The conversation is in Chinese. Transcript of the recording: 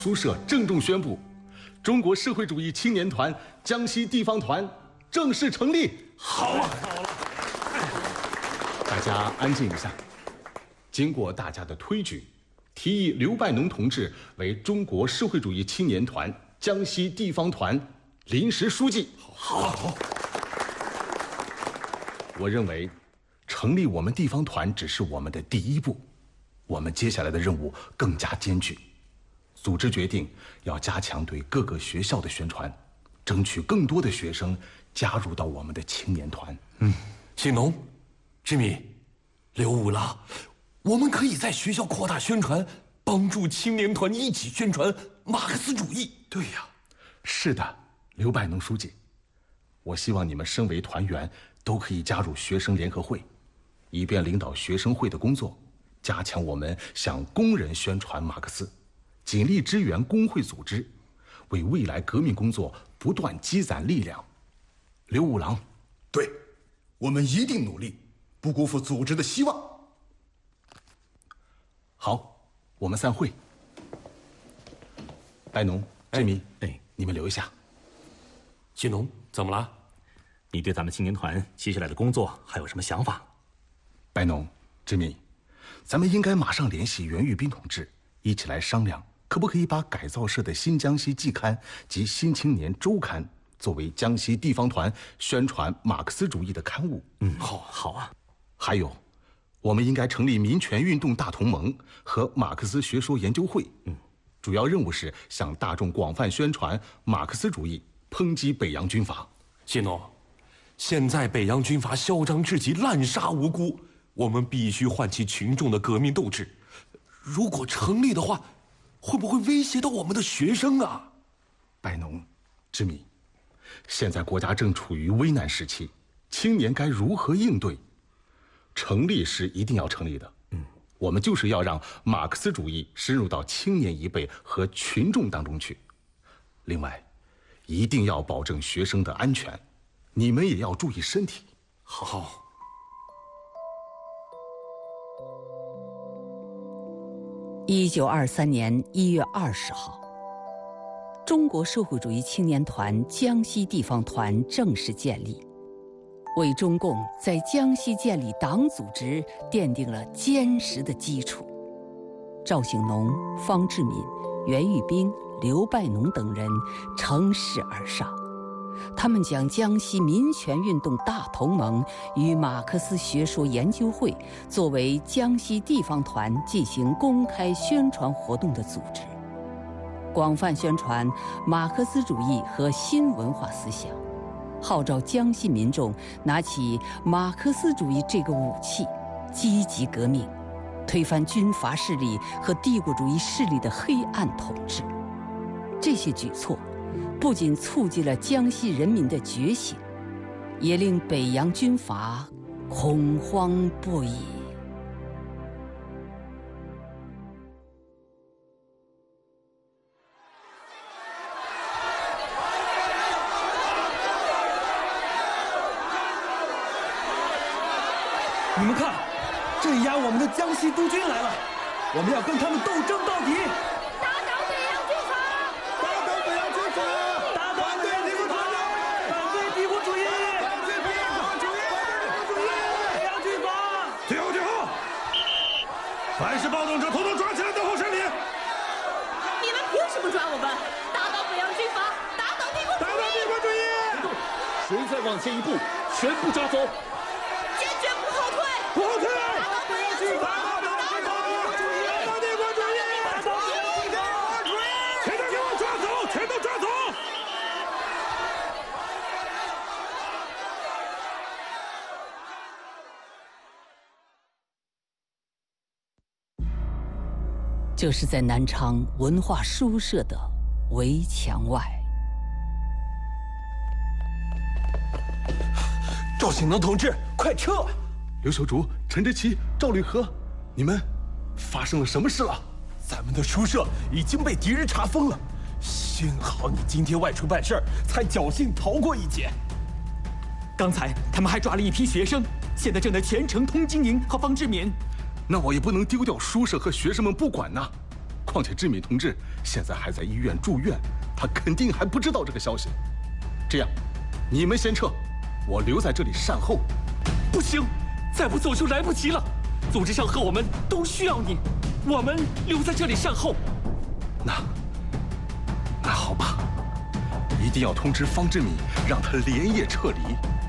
书社郑重宣布，中国社会主义青年团江西地方团正式成立。 好啊，好了， 大家安静一下。经过大家的推举，提议刘拜农同志为中国社会主义青年团江西地方团临时书记。 好。 我认为，成立我们地方团只是我们的第一步，我们接下来的任务更加艰巨。组织决定要加强对各个学校的宣传，争取更多的学生加入到我们的青年团。 新农、志敏、刘五郎，我们可以在学校扩大宣传，帮助青年团一起宣传马克思主义。 对呀，是的，刘拜农书记，我希望你们身为团员都可以加入学生联合会，以便领导学生会的工作，加强我们向工人宣传马克思，尽力支援工会组织，为未来革命工作不断积攒力量。刘五郎， 对，我们一定努力，不辜负组织的希望。 好，我们散会。拜农、志明，你们留一下。 新农，怎么了？ 你对咱们青年团接下来的工作还有什么想法？ 拜农、志明，咱们应该马上联系袁玉斌同志，一起来商量，可不可以把改造社的新江西季刊及新青年周刊作为江西地方团宣传马克思主义的刊物？ 好啊。 还有，我们应该成立民权运动大同盟和马克思学说研究会。主要任务是向大众广泛宣传马克思主义，抨击北洋军阀。 新农，现在北洋军阀嚣张至极，滥杀无辜，我们必须唤起群众的革命斗志。如果成立的话，会不会威胁到我们的学生啊？ 拜农、志敏，现在国家正处于危难时期，青年该如何应对？成立是一定要成立的。我们就是要让马克思主义深入到青年一辈和群众当中去。另外，一定要保证学生的安全，你们也要注意身体。 好。 1923年1月20号，中国社会主义青年团江西地方团正式建立，为中共在江西建立党组织奠定了坚实的基础。赵醒农、方志敏、袁玉斌、刘拜农等人乘势而上，他们将江西民权运动大同盟与马克思学说研究会作为江西地方团进行公开宣传活动的组织，广泛宣传马克思主义和新文化思想，号召江西民众拿起马克思主义这个武器，积极革命，推翻军阀势力和帝国主义势力的黑暗统治。这些举措不仅促进了江西人民的觉醒，也令北洋军阀恐慌不已。 你们看，镇压我们的江西督军来了，我们要跟他们斗争到底！ 打倒北洋军阀！ 打倒北洋军阀！ 打倒北洋军阀！反对帝国主义！ 反对北洋主义！ 北洋军阀！ 最后，凡是暴动者，统统抓起来，等候审理。 你们凭什么抓我们？打倒北洋军阀！打倒帝国主义！ 打倒帝国主义！ 谁再往前一步，全部抓走！ 坚决不后退！ 不后退！ 打倒北洋军阀！ 打倒帝国主义！打倒帝国主义！打倒帝国主义！全都给我抓走！全都抓走！ 这是在南昌文化书社的围墙外。 赵醒农同志，快撤！ 刘秀竹、陈志奇、赵履和，你们发生了什么事了？ 咱们的书社已经被敌人查封了，幸好你今天外出办事儿，才侥幸逃过一劫。 刚才他们还抓了一批学生，现在正在全城通缉您和方志敏。 那我也不能丢掉书社和学生们不管呐！ 况且志敏同志现在还在医院住院，他肯定还不知道这个消息。这样，你们先撤，我留在这里善后。 不行，再不走就来不及了。组织上和我们都需要你，我们留在这里善后。 那好吧，一定要通知方志敏，让他连夜撤离。